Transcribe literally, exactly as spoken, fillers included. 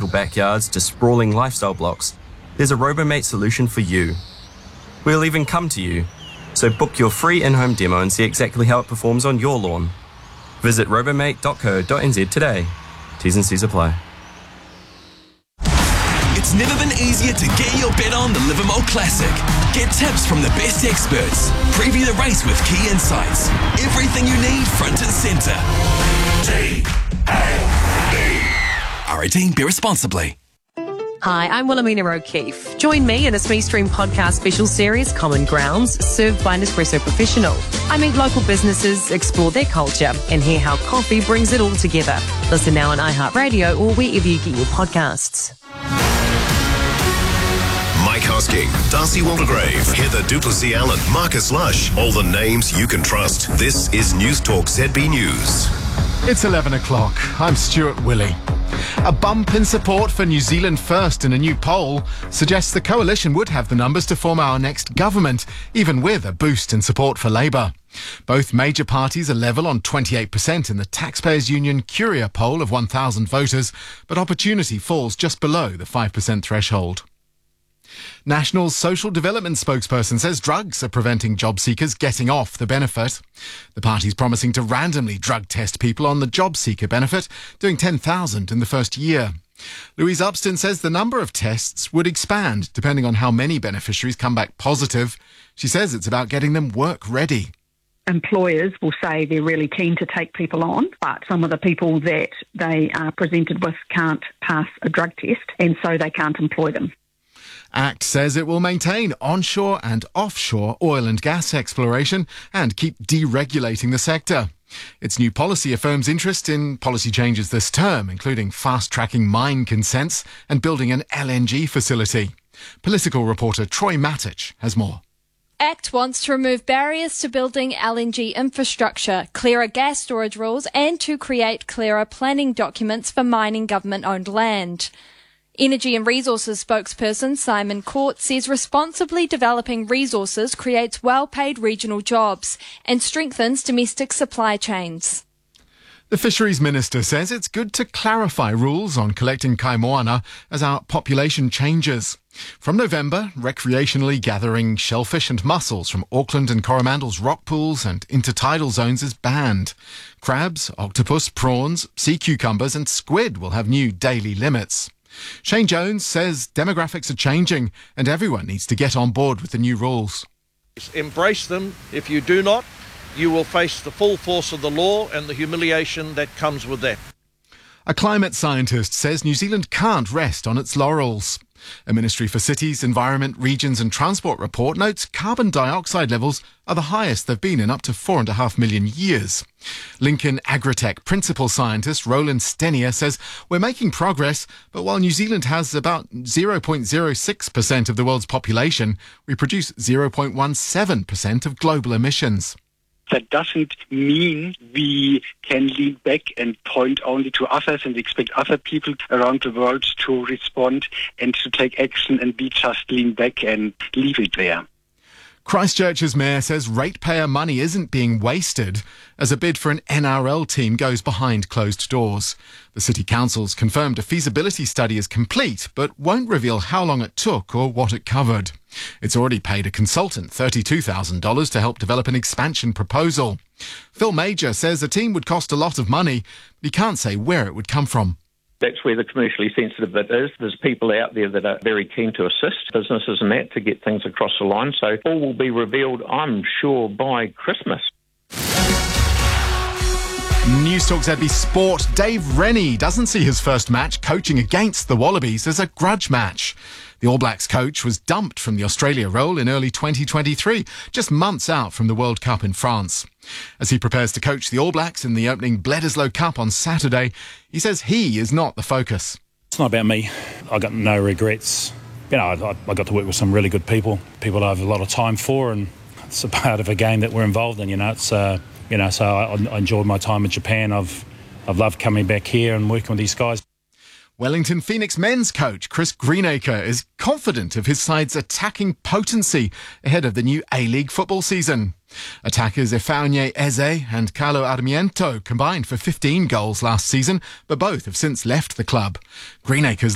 residential backyards to sprawling lifestyle blocks, there's a Robomate solution for you. We'll even come to you, so book your free in-home demo and see exactly how it performs on your lawn. Visit robomate dot co dot n z today. T's and C's apply. It's never been easier to get your bet on the Livermore Classic. Get tips from the best experts. Preview the race with key insights. Everything you need front and centre. T A B. R eighteen, be responsibly. Hi, I'm Wilhelmina O'Keefe. Join me in a Smee Stream podcast special series, Common Grounds, served by Nespresso Professional. I meet local businesses, explore their culture, and hear how coffee brings it all together. Listen now on iHeartRadio or wherever you get your podcasts. Mike Hosking, Darcy Waldegrave, Heather Duplessis Allen, Marcus Lush. All the names you can trust. This is News Talk Z B News. It's eleven o'clock. I'm Stuart Willey. A bump in support for New Zealand First in a new poll suggests the coalition would have the numbers to form our next government, even with a boost in support for Labour. Both major parties are level on twenty-eight percent in the Taxpayers Union Curia poll of one thousand voters, but Opportunity falls just below the five percent threshold. National Social Development spokesperson says drugs are preventing job seekers getting off the benefit. The party's promising to randomly drug test people on the job seeker benefit, doing ten thousand in the first year. Louise Upston says the number of tests would expand depending on how many beneficiaries come back positive. She says it's about getting them work ready. Employers will say they're really keen to take people on, but some of the people that they are presented with can't pass a drug test, and so they can't employ them. ACT says it will maintain onshore and offshore oil and gas exploration and keep deregulating the sector. Its new policy affirms interest in policy changes this term, including fast-tracking mine consents and building an L N G facility. Political reporter Troy Matic has more. ACT wants to remove barriers to building L N G infrastructure, clearer gas storage rules, and to create clearer planning documents for mining government-owned land. Energy and Resources spokesperson Simon Court says responsibly developing resources creates well-paid regional jobs and strengthens domestic supply chains. The Fisheries Minister says it's good to clarify rules on collecting kaimoana as our population changes. From November, recreationally gathering shellfish and mussels from Auckland and Coromandel's rock pools and intertidal zones is banned. Crabs, octopus, prawns, sea cucumbers and squid will have new daily limits. Shane Jones says demographics are changing and everyone needs to get on board with the new rules. Embrace them. If you do not, you will face the full force of the law and the humiliation that comes with that. A climate scientist says New Zealand can't rest on its laurels. A Ministry for Cities, Environment, Regions and Transport report notes carbon dioxide levels are the highest they've been in up to four and a half million years. Lincoln Agritech principal scientist Roland Stenier says we're making progress, but while New Zealand has about zero point zero six percent of the world's population, we produce zero point one seven percent of global emissions. That doesn't mean we can lean back and point only to others and expect other people around the world to respond and to take action, and we just lean back and leave it there. Christchurch's mayor says ratepayer money isn't being wasted as a bid for an N R L team goes behind closed doors. The City Council's confirmed a feasibility study is complete, but won't reveal how long it took or what it covered. It's already paid a consultant thirty-two thousand dollars to help develop an expansion proposal. Phil Major says the team would cost a lot of money, but he can't say where it would come from. That's where the commercially sensitive bit is. There's people out there that are very keen to assist businesses and that to get things across the line. So all will be revealed, I'm sure, by Christmas. News Talk Z B Sport. Dave Rennie doesn't see his first match coaching against the Wallabies as a grudge match. The All Blacks coach was dumped from the Australia role in early twenty twenty-three, just months out from the World Cup in France. As he prepares to coach the All Blacks in the opening Bledisloe Cup on Saturday, he says he is not the focus. It's not about me. I got no regrets. You know, I, I got to work with some really good people, people I have a lot of time for, and it's a part of a game that we're involved in. You know, it's uh, you know, so I, I enjoyed my time in Japan. I've I've loved coming back here and working with these guys. Wellington Phoenix men's coach Chris Greenacre is confident of his side's attacking potency ahead of the new A-League football season. Attackers Efaunye Eze and Carlo Armiento combined for fifteen goals last season, but both have since left the club. Greenacre's